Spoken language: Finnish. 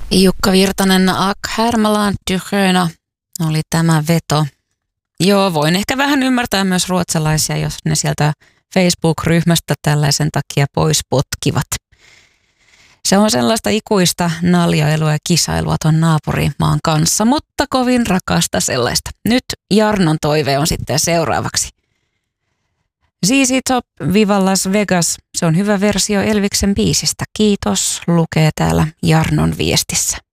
Jukka Virtanen, Ak Härmäland tyhjönä oli tämä veto. Joo, voin ehkä vähän ymmärtää myös ruotsalaisia, jos ne sieltä Facebook-ryhmästä tällaisen takia pois potkivat. Se on sellaista ikuista naljailua ja kisailua ton naapurimaan kanssa, mutta kovin rakasta sellaista. Nyt Jarnon toive on sitten seuraavaksi. ZZ Top Viva Las Vegas, se on hyvä versio Elviksen biisistä. Kiitos, lukee täällä Jarnon viestissä.